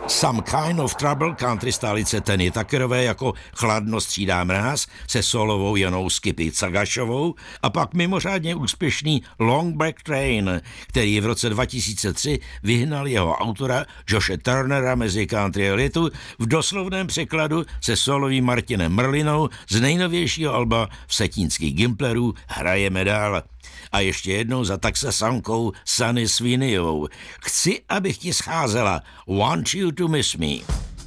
Some Kind of Trouble country stálice Teny Tuckerové jako Chladno střídá mráz se solovou Janou Skippy Cagašovou a pak mimořádně úspěšný Long Black Train, který v roce 2003 vyhnal jeho autora Joshe Turnera mezi country elitu v doslovném překladu se solovým Martinem Mrlinou z nejnovějšího alba Vsetínských Gimplerů Hrajeme dál. A ještě jednou za Texasankou Sunny Sweeneyovou. Chci, abych ti scházela. Want you to miss me.